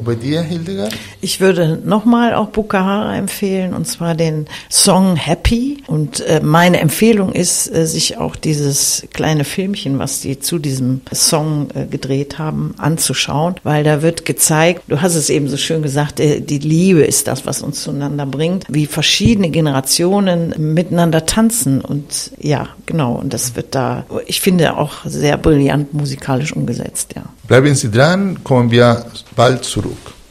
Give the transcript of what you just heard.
Und bei dir, Hildegard? Ich würde nochmal auch Bukahara empfehlen, und zwar den Song Happy. Und meine Empfehlung ist, sich auch dieses kleine Filmchen, was die zu diesem Song gedreht haben, anzuschauen, weil da wird gezeigt, du hast es eben so schön gesagt, die Liebe ist das, was uns zueinander bringt, wie verschiedene Generationen miteinander tanzen. Und ja, genau, und das wird da, ich finde, auch sehr brillant musikalisch umgesetzt, ja. Bleiben Sie dran, kommen wir bald zurück.